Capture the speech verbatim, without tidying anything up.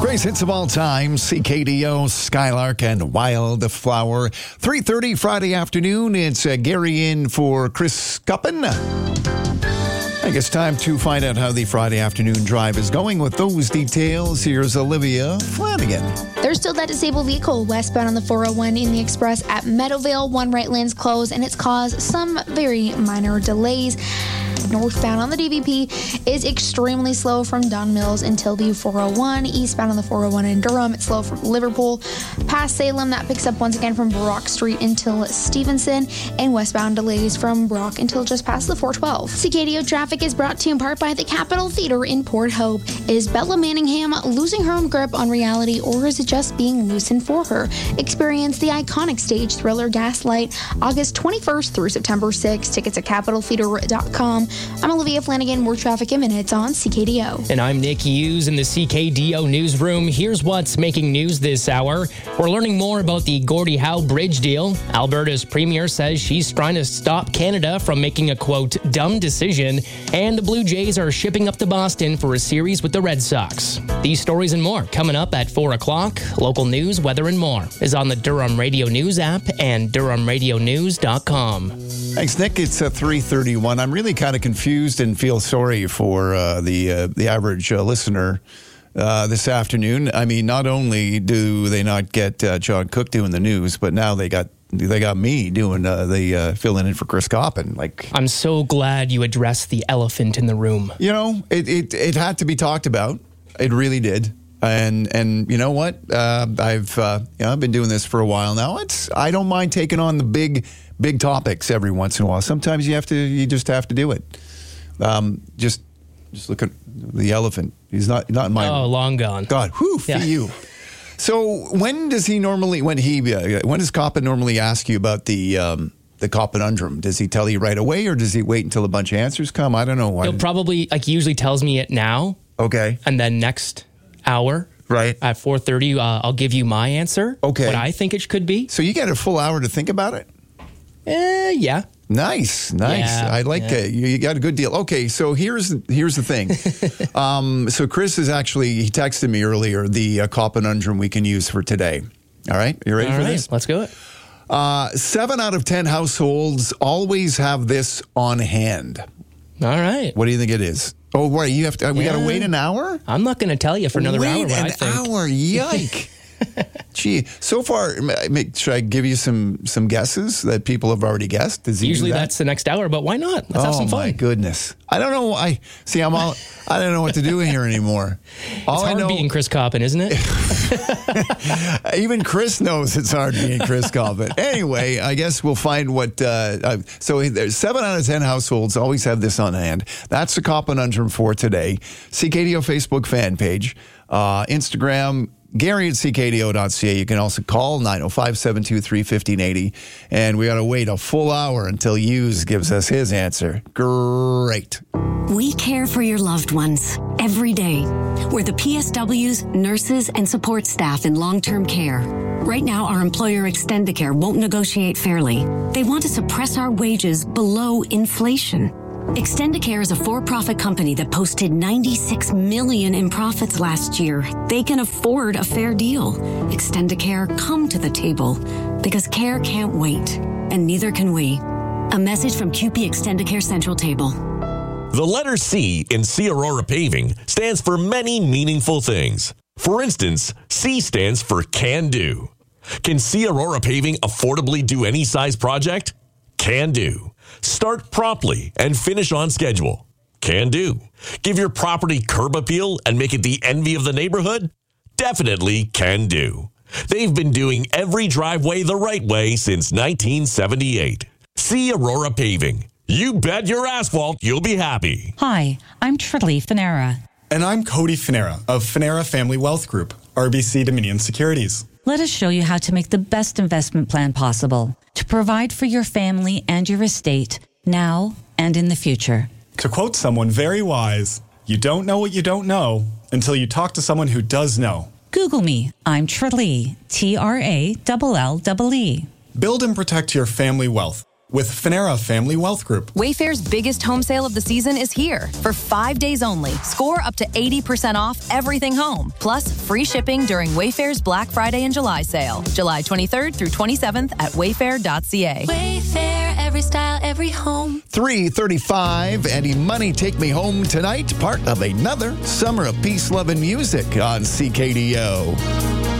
Greatest hits of all time, C K D O, Skylark, and Wildflower. three thirty Friday afternoon. It's uh, Gary in for Chris Cuppin. I think it's time to find out how the Friday afternoon drive is going. With those details, here's Olivia Flanagan. There's still that disabled vehicle westbound on the four oh one in the express at Meadowvale. One right lane's closed, and it's caused some very minor delays. Northbound on the D V P is extremely slow from Don Mills until the four oh one. Eastbound on the four oh one in Durham, it's slow from Liverpool past Salem. That picks up once again from Brock Street until Stevenson, and westbound delays from Brock until just past the four twelve. C K D O traffic is brought to you in part by the Capitol Theater in Port Hope. Is Bella Manningham losing her own grip on reality, or is it just being loosened for her? Experience the iconic stage thriller Gaslight August twenty-first through September sixth. Tickets at capitol theater dot com. I'm Olivia Flanagan. More traffic in minutes on C K D O. And I'm Nick Hughes in the C K D O newsroom. Here's what's making news this hour. We're learning more about the Gordie Howe Bridge deal. Alberta's premier says she's trying to stop Canada from making a, quote, dumb decision. And the Blue Jays are shipping up to Boston for a series with the Red Sox. These stories and more coming up at four o'clock. Local news, weather, and more is on the Durham Radio News app and durham radio news dot com. Thanks, Nick. It's uh, three thirty-one. I'm really kind of confused and feel sorry for uh, the uh, the average uh, listener uh, this afternoon. I mean, not only do they not get uh, John Cook doing the news, but now they got they got me doing uh, the uh, filling in for Chris Coppin. Like, I'm so glad you addressed the elephant in the room. You know, it it, it had to be talked about. It really did. And and you know what? Uh, I've uh, you know, I've been doing this for a while now. It's I don't mind taking on the big big topics every once in a while. Sometimes you have to you just have to do it. Um, just just look at the elephant. He's not not in my oh room. long gone. God, whew, for Yeah. you. So when does he normally when he uh, when does Coppin normally ask you about the um, the Coppinundrum? Does he tell you right away, or does he wait until a bunch of answers come? I don't know. He'll probably like he usually tells me it now. Okay. And then next hour, right at four thirty, uh, I'll give you my answer. Okay. What I think it could be. So you get a full hour to think about it? Eh, yeah. Nice, nice. Yeah, I like yeah. it. You, you got a good deal. Okay, so here's here's the thing. um, so Chris is actually he texted me earlier the uh, Coppinundrum we can use for today. All right, you ready All for right, this? let's go. It. Uh, seven out of ten households always have this on hand. All right. What do you think it is? Oh, wait, you have to. We got to Yeah. wait an hour. I'm not going to tell you for another wait hour. What an I think. hour, yike! Gee, so far, ma- make, should I give you some some guesses that people have already guessed? Does he do Usually that? that's the next hour, but why not? Let's oh have some fun. my goodness! I don't know. I see. I'm all. I don't know what to do here anymore. All It's I hard know, beating Chris Coppin, isn't it? even Chris knows it's hard being Chris Coppin. Anyway, I guess we'll find what. Uh, uh, so there's seven out of ten households always have this on hand. That's the Coppinundrum for today. C K D O Facebook fan page, uh, Instagram. Gary at C K D O dot C A. You can also call nine oh five, seven two three, one five eight oh. And we got to wait a full hour until Hughes gives us his answer. Great. We care for your loved ones every day. We're the P S Ws, nurses, and support staff in long-term care. Right now, our employer Extendicare won't negotiate fairly. They want to suppress our wages below inflation. Extendicare is a for-profit company that posted ninety-six million dollars in profits last year. They can afford a fair deal. Extendicare, come to the table because care can't wait, and neither can we. A message from C U P E Extendicare Central Table. The letter C in C Aurora Paving stands for many meaningful things. For instance, C stands for Can Do. Can C Aurora Paving affordably do any size project? Can do. Start promptly and finish on schedule. Can do. Give your property curb appeal and make it the envy of the neighborhood? Definitely can do. They've been doing every driveway the right way since nineteen seventy-eight. C Aurora Paving. You bet your asphalt you'll be happy. Hi, I'm Trilly Finera. And I'm Cody Finera of Finera Family Wealth Group, R B C Dominion Securities. Let us show you how to make the best investment plan possible to provide for your family and your estate now and in the future. To quote someone very wise, you don't know what you don't know until you talk to someone who does know. Google me. I'm Trilly, T R A L L E E. Build and protect your family wealth with Finera Family Wealth Group. Wayfair's biggest home sale of the season is here. For five days only, score up to eighty percent off everything home, plus free shipping during Wayfair's Black Friday and July sale. July twenty-third through twenty-seventh at wayfair dot c a. Wayfair, every style, every home. three thirty-five, Eddie Money, Take Me Home Tonight, part of another Summer of Peace, Love, and Music on C K D O.